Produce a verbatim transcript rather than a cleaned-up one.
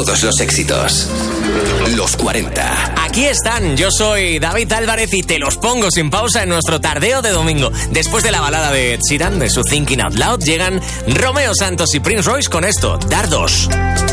Todos los éxitos. Los cuarenta. Aquí están, yo soy David Álvarez y te los pongo sin pausa en nuestro tardeo de domingo. Después de la balada de Ed Sheeran, de su Thinking Out Loud, llegan Romeo Santos y Prince Royce con esto, Dardos.